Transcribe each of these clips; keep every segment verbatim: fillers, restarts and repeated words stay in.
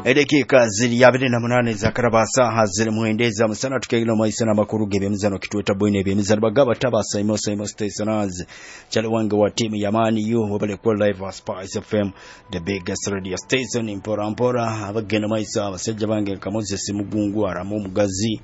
edekika ziri abiri na munane za karabasa hazire muendeza musana tukegino maisana makuru gebe mizano kitweta boine be mizano bagaba tabasa imo imo stationers chale wange wa timu ya Mani U wabale kwa live wa Spice F M the biggest radio station in Pora Mpora abagena maisa abasajja bange kamoze simugungu aramu mugazi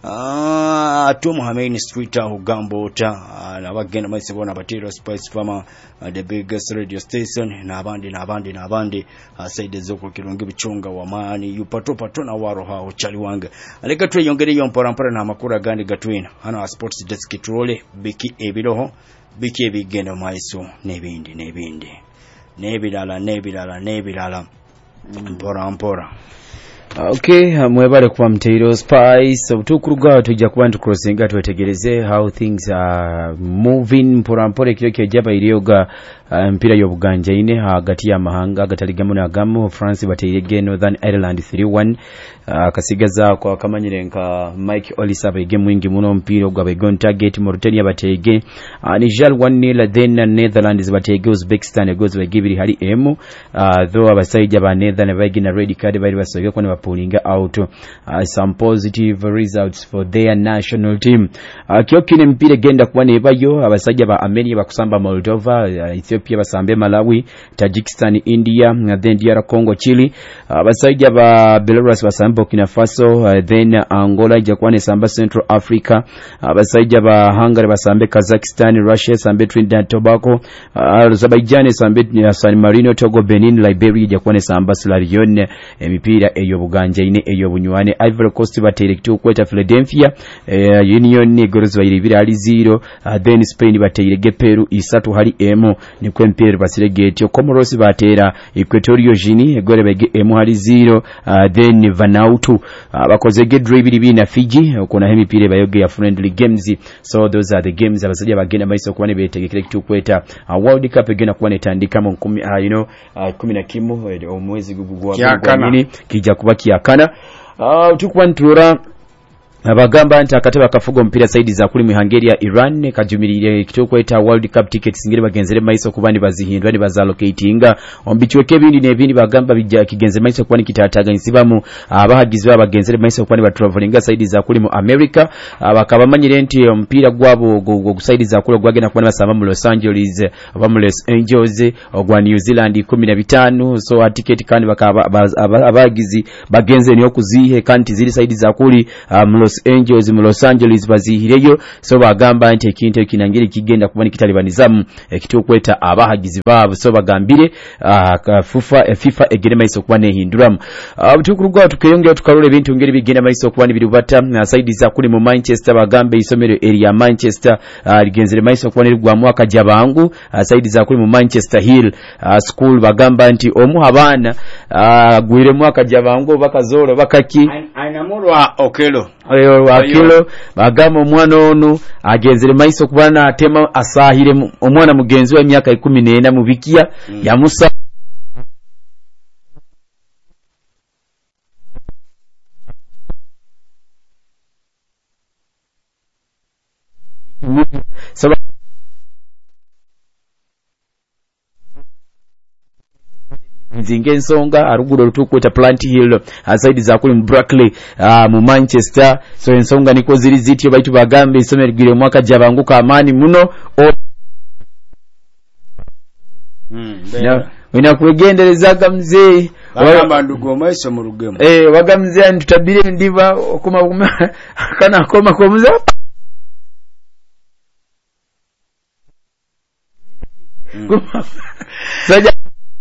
ah atu Muhammad Street aho gambota abagena maisa bona batiro Spice Farmer the biggest radio station na abandi na abandi na abandi asaide zoko kirungi bichunga wa Mani U pato pato na waro hao chali wange aleka twe yongere yo Mpora Mpora na makura gandi gatwina hano sports desk trole biki ebiroho biki ebigenda maiso nebindi nebindi nebirala nebirala nebirala Mpora Mpora. Okay, mwebale kwa Mteiro Spice obutukuruga tujja kuba ntucrossinga twetegereze how things are moving Mpora Mpora kyo kyo jaba iliyoga uh, mpira y'obuganja ine hagati ya mahanga gataligamu na gamu France bateyege Northern Ireland three one uh, kasigaza kwa kamanyire nka Mike Olisa bege mwingi muno mpira gwa begon target Mauritania bateyege uh, Niger one nil then Netherlands bateyege Uzbekistan goes bagibiri hali emu uh, though abasaija ba Netherlands bagi na red card bali basoge kwa pulling out uh, some positive results for their national team. Uh, Kyokine mpire genda kuba nebayo abasajja ba Armenia bakusamba Moldova, uh, Ethiopia basambe Malawi, Tajikistan, India, uh, then D R Congo, Chile, abasajja uh, ba Belarus basambe Burkina Faso, uh, then uh, Angola jakwane samba Central Africa, abasajja uh, ba Hungary basambe Kazakhstan, Russia sambe Trinidad Tobago, uh, Azerbaijan sambe uh, San Marino, Togo, Benin, Liberia jakwane samba Sierra Leone, emipira eyo buganja ine eyo bunywane. Ivory Coast batere kweta Philadelphia, uh, Union Eagles bayiribira ali zero, uh, then Spain batere Peru isatu hali emo ni kwempere basiregete. Comoros batera Equatorial Guinea egore bege emo hali zero, uh, then Vanuatu uh, bakozege dribiri bina Fiji ukona uh, hemipire bayoge ya friendly games. So those are the games abasajja bagenda maiso kuba nebetegekere kweta uh, World Cup egenda kuba netandika mu uh, you know uh, kumi na kimu uh, omwezi gugugwa nini kija kuba kiyakana uh, tukuba ntura abagamba nti akataba kafugo mpira saidi za kuli mu Hungary Iran kajumirire kitokweta World Cup tickets ngire bagenzere maiso kubandi bazihindwa ni bazalocatinga ombichweke bindi nebindi bagamba bijja kigenze maiso kwani kitataga nsibamu abahagizi babagenzere maiso kwani ba travelinga saidi za kuli mu America bakabamanyire nti mpira gwabo go saidi za kuli gwagena kwani basaba mu Los Angeles aba mu Los Angeles ogwa New Zealand kumi na bitano so a ticket kandi bakaba abahagizi bagenze niyo kuzihe kandi ziri saidi za kuli um, Los Angeles mu Los Angeles bazihireyo so bagamba nti ekintu kinangiri kigenda kubani kitalibanizamu ekitokweta abahagizi babo so bagambire uh, FIFA uh, FIFA egere maiso kuba nehinduramu abutukurugwa uh, tukeyongera tukarole bintu ngeri bigenda maiso kuba nibirubata na uh, saidi za kuli mu Manchester bagambe isomero area Manchester uh, ligenzere maiso kuba nirugwa mwaka jabangu uh, saidi za kuli mu Manchester Hill uh, school bagamba nti omu habana uh, gwire mwaka jabangu bakazoro bakaki ainamurwa okelo ayo wakilo bagamo omwana onu agenzere maiso kubana atema asahire omwana mugenzi wa myaka ikumi n'ena mu bikiya mm. ya Musa so nzinge nsonga aruguro rutukweta Plant Hill aside za kuli mu Brackley uh, mu Manchester so ensonga niko ziri zityo baitu bagambe isomerigire mwaka jabanguka amani muno o mm, wina kugenderezaga mzee bagamba ndugo maiso mu rugemo eh bagamze ntutabire ndiba okuma kana koma komuza mm. Saja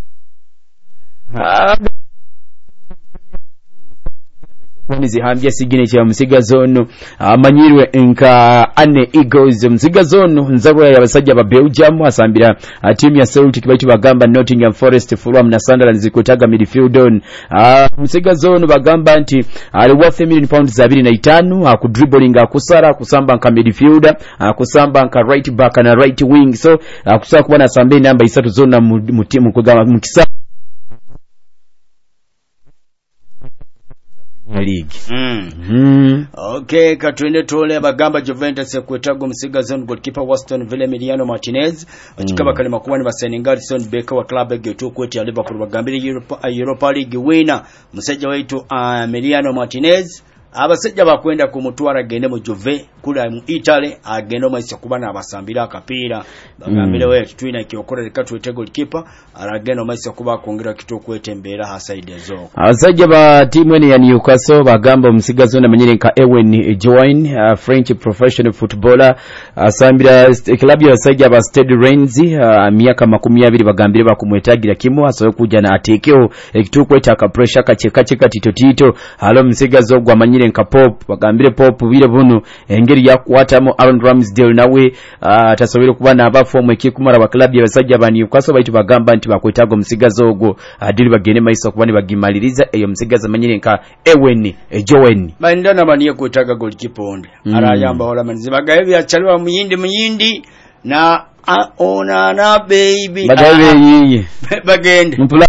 Mwanizi hambia signature Msiga Zone amanyirwe uh, nka Anne Eagles Msiga Zone nzarwa ya basajja ba Belgium asambira uh, timu ya Celtic baitu bagamba Nottingham Forest Fulham na Sunderland zikotaga midfield on uh, Msiga Zone bagamba nti ali uh, worth a million pounds za abiri na itano uh, ku dribbling akusara kusamba nka midfielder uh, kusamba nka right back na right wing so uh, kusaba kubana sambe namba isatu zone mu timu kugama mukisa League. Mm. Mm. Okay, katwende tole bagamba Juventus kwetago musiga zone goalkeeper Waston Villa Emiliano Martinez ochikaba mm. kalima kuba ni baseninga Alisson Becker wa club egetu kweti ya Liverpool bagambire Europa, Europa League winner musajja waitu uh, Emiliano Martinez abasajja bakwenda kumutwara gende mu Juve kula mu Italy agenda maisa kubana abasambira akapiira bagambire mm. we twina kyokora reka twete goalkeeper aragenda maisa kuba kongera kitu kwetembera hasaide zo abasajja ba timu ene ya Newcastle bagamba omusigazo na manyire nka Ewen Join uh, French professional footballer asambira uh, club ya abasajja ba Stade Rennes uh, miaka makumi abiri bagambire bakumwetagira kimu asoye kuja na atekeo ekitu kweta ka pressure kacheka cheka tito tito halo musigazo gwa manyire nka Pop bagambire Pop bire bunu engeri yakwatamo Aaron Ramsdale nawe atasobera uh, kuba nabafu omweki kumara ba club ya abasajja ba Newcastle baitu bagamba nti bakwetago musigazo ogwo adiri bagene maiso kubani bagimaliriza eyo musigazo manyire nka Ewen Joen bandana baniye kwetaga goalkeeper onde mm. arayamba wala manzi bagaye byachaliwa muyindi muyindi na uh, ona na baby bagaye yiyi bagende mpula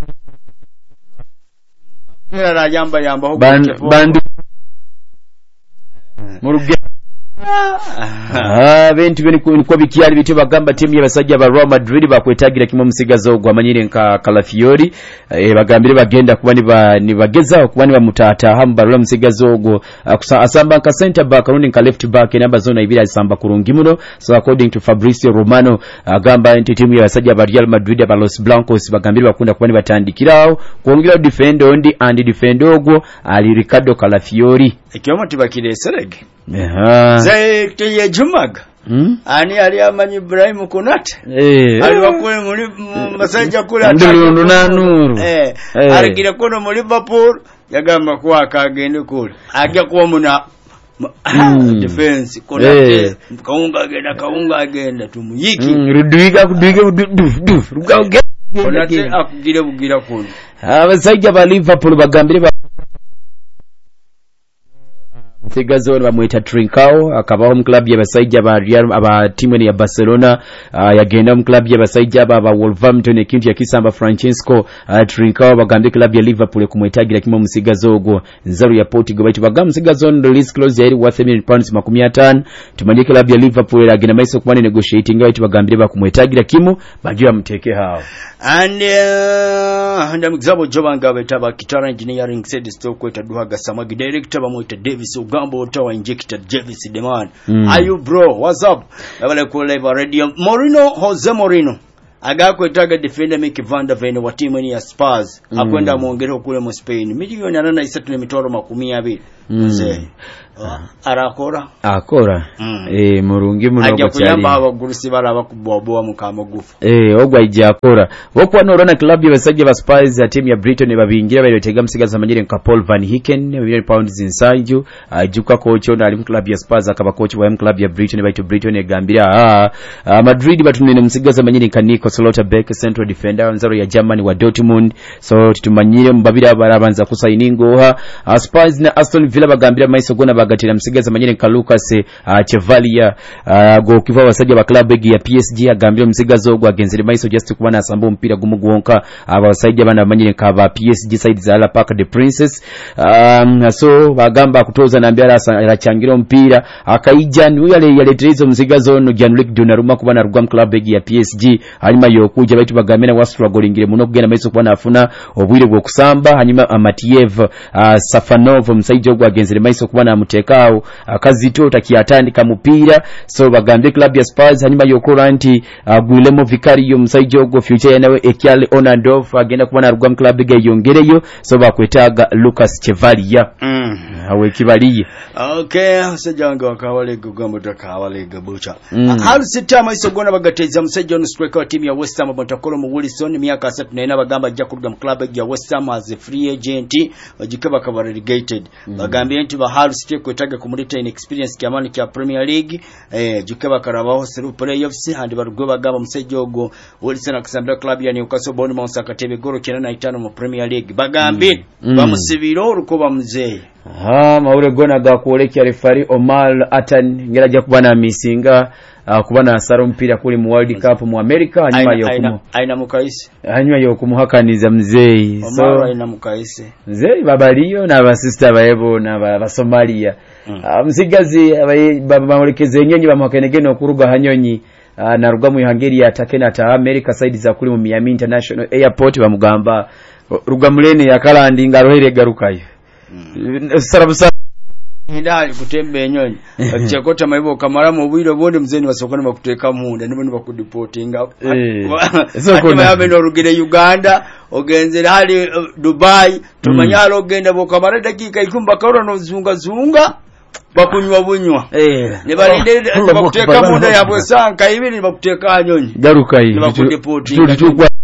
arayamba yamba ho bandu muruge ah bintu bini ko bikyali bityo bagamba timu y'abasajja ba Real Madrid bakwetagira kimo musigazo gwa manyire nka Calafiori e, bagambire bagenda kuba ni bageza kuba ni bamutata hamba Real musigazo gwo asamba nka center back rundi nka left back namba zona ibira asamba kurungi muno so according to Fabrizio Romano agamba nti timu y'abasajja ba Real Madrid ba Los Blancos bagambire bakunda kuba ni batandikirawo kuongera defend ondi and defend ogwo ali Ricardo Calafiori ekyomo tibakire serege Aha. Zai kye Jumaga. Hmm? Ani ali amanyi Ibrahim Konate. Eh. Ali wakule muri masajja kule Ndulu na nuru. Eh. eh. Aligire kono mu Liverpool yagamba kwa akagende kule. Ajja kuwa muna mm. defense Konate eh. kaunga agenda kaunga agenda tumuyiki. Mm, ruduiga kuduiga duf duf. Ruga ugenda. Konate akugire bugira kule. Abasajja ba Liverpool bagambire ba Sigazone bamweta Trincao akabaho mu club y'abasajja ba Real aba timu ya Barcelona uh, yagenda mu club y'abasajja ba Wolverhampton ekintu yakisamba Francesco uh, Trincao bagambye club ya Liverpool kumwetagira kimo musigazo ogwo nzaru ya Portugal baitu bagam Sigazone release clause yari worth one million pounds makumi atano tumanye club ya Liverpool yagenda maiso kubane negotiating baitu bagambye bakumwetagira kimo bagiye amuteke hao and uh, ndamugzabo jobanga betaba Kitara Engineering said stock kweta duhaga samagi director bamweta Davis Gambo utawa injected Javis Deman. Mm. Are you bro? What's up? Abale ku live radio. Mourinho, Jose Mourinho. Agako itaga defender Mickey Van der Ven wa timu ya Spurs. Mm. Akwenda muongero kule mu Spain. Milioni nane isatu ne mitoro makumi abiri. Mzee. Mm. Arakora. Akora. Mm. Eh murungi muno gachali. Ajja kuyamba abagurusi bara bakubwaboa mukamugufu. Eh ogwa ijja akora. Wokwa norona club y'abasajja ba Spurs ya timu ya Brighton babingira bayotega musigaza amanyire nka Paul Van Hicken million pounds inside ajuka coach onda ali mu club ya Spurs akaba coach wa club ya Brighton bayito Brighton egambira ah, ah Madrid batunene musigaza amanyire nka Nico Slotterbeck central defender nzaro ya Germany wa Dortmund so tutumanyire mbabira barabanza kusayiningo ha uh, Spurs na Aston Villa bagambira maiso gona bagatira musigaza amanyire nka Lucas uh, Chevalier uh, goalkeeper wasajja ba club ya P S G agambira musigazo ogwa agenzere maiso just kubana asamba mpira gumugonka abasajja bana amanyire nka ba P S G side za La Parc des Princes um, so bagamba kutoza na mbira arachangira mpira akaijani uyale yale trezo musigazo no Gianluigi Donnarumma kubana rugwa club ya P S G hanyuma yokuja baitu bagamena wa struggling muno kugenda maiso kubana afuna obwire bwo kusamba hanyuma Amatiev uh, Safanov msaiji ogwa agenzere maiso kubana amutekao akazito takiyatandika mupira so bagambe club ya Spurs hanyuma yokora anti uh, Guillermo Vicario msaiji ogwa future yanawe Ekiale Onandov agenda kubana rugwa club ga yongereyo so bakwetaga Lucas Chevalier mm. awe kibaliye okay sejanga wakawale gugamba takawale gabucha mm. Hull City maiso gona bagateza msaiji on striker wa timu ya West Ham Bontakolo mu Wilson miaka three na bagamba ajja kuruga mu club ya West Ham as a free agent bajikaba kaba relegated mm. bagambye nti ba Hull City kwetaga kumulita inexperience kyamani kya Premier League eh jikaba karabaho through playoffs and barugwe bagamba msaiji ogo Wilson akisambira club ya Newcastle Bournemouth akatebe goro kina na itano mu Premier League bagambye mm. bamusibiro rukoba mzee ha maure gona ga kuolekya refari Omar Atan ngera ja kubana misinga uh, kubana saro mpira kuli mu World Cup mu America hanyuma yokumu aina mukaisi hanyuma yokumuhakaniza mzee so aina mukaisi mzee babaliyo na ba sister baebo na ba Somalia mm. uh, msigazi bamolekeze nyenyi bamuhakenegene okuruga hanyonyi uh, na ruga mu Hungary atakena ta America side za kuli mu Miami International Airport bamugamba ruga mulene yakalandi ngarohere garukayo mm. sarabusa ndali kutembe enyonyi akikota maibo kamara mu bwiro bonde mzeni basokana bakuteka munda nibo bakudiportinga sokona yameno rugire Uganda ogenzera hali Dubai tumanyalo ogenda bokamara dakika ikumba kaura no zunga zunga bakunywa bunywa eh ne balinde bakuteka munda yabwe sanka ibiri bakuteka anyonyi garuka yi bakudiportinga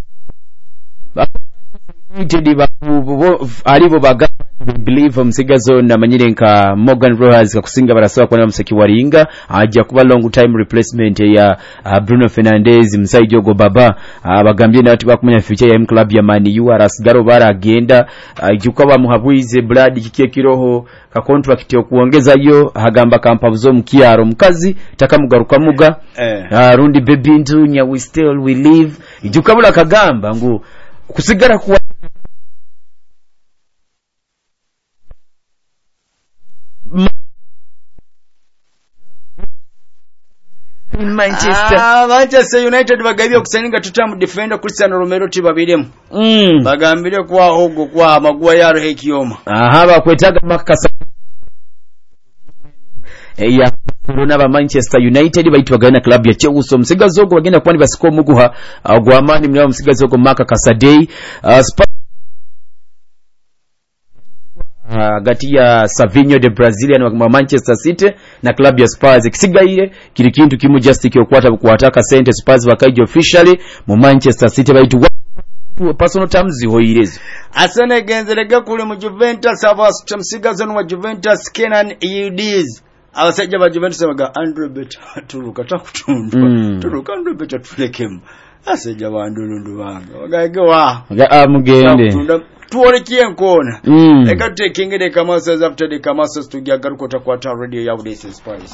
Tedi ba alibo baga believe msigazo na manyirenka Morgan Rojas kakusinga barasoba kwa museki waringa ajja kuba long time replacement ya uh, Bruno Fernandes msaijogo baba uh, bagambye nati bakumenya future ya M club ya Man U arasigaro bara agenda uh, juka bamuhabwize Brad kikie kiroho ka contract yo kuongeza yo hagamba kampabuzo mkiaro mkazi takamugaruka muga eh. uh, rundi baby ntunya we still we live juka bula kagamba ngu kusigara kuwa Manchester ah Manchester United bagabye okusaninga tutamu defender Cristiano Romero tibabiremu mm bagambire kwa hogo kwa magwa yaro hekiyoma aha bakwetaga makasa ya Corona ba Manchester United baitwagana club ya Chelsea msigazogo bagenda kwani basiko muguha gwamani mwa msigazogo maka kasadei uh, Uh, gati ya Savinho de Brazilian wa Manchester City na club ya Spurs kisigaire kiri kintu kimu just kyokwata kuwataka sente Spurs bakaije officially mu Manchester City baitu personal terms hoirezo asane genzerega kuli mu Juventus abas tamsigazo wa Juventus Kenan Eudes abasajja ba Juventus baga Andre Bet turuka takutundwa mm. turuka Andre Bet tulekemu asajja bandulundu banga bagage wa ga mugende tuone kienkona mm. eka tekingere kama says after the kama says tujagaruko takwata radio ya Udesi Spice